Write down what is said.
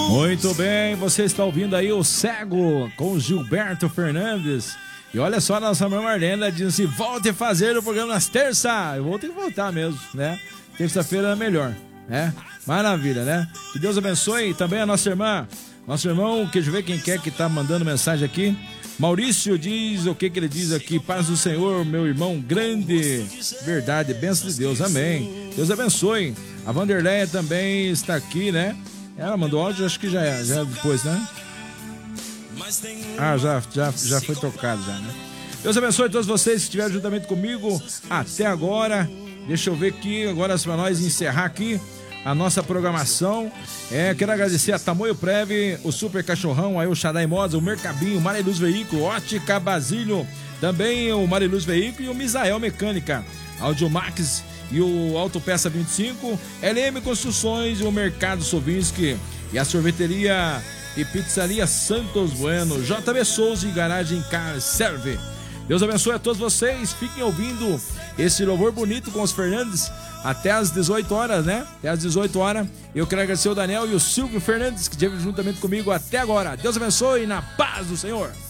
Muito bem, você está ouvindo aí o Cego com Gilberto Fernandes. E olha só, nossa irmã Marlena diz assim: volte a fazer o programa nas terças. Eu vou ter que voltar mesmo, né? Terça-feira é melhor, né? Maravilha, né? Que Deus abençoe também a nossa irmã. Nosso irmão, deixa eu ver quem quer que tá mandando mensagem aqui. Maurício diz, o que ele diz aqui? Paz do Senhor, meu irmão grande. Verdade, bênção de Deus, amém. Deus abençoe. A Vanderleia também está aqui, né? Ela mandou áudio, acho que já é depois, né? Ah, já foi tocado já, né? Deus abençoe todos vocês que estiveram juntamente comigo até agora. Deixa eu ver aqui, agora para nós encerrar aqui a nossa programação. Quero agradecer a Tamoio Prev, o Super Cachorrão, aí o Xadai Modas, o Mercabinho, Mariluz Veículo, Ótica Basílio, também o Mariluz Veículo e o Misael Mecânica, Audiomax e o Autopeça 25, LM Construções e o Mercado Sovinski e a sorveteria e pizzaria Santos Bueno, JB Souza e Garagem Car Serve. Deus abençoe a todos vocês, fiquem ouvindo esse louvor bonito com os Fernandes até às 18 horas, né? Até às 18 horas. Eu quero agradecer o Daniel e o Silvio Fernandes que estiveram juntamente comigo até agora. Deus abençoe, na paz do Senhor.